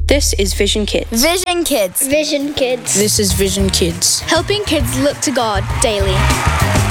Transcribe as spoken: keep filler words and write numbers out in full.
This is Vision Kids. Vision Kids. Vision Kids. This is Vision Kids. Helping kids look to God daily.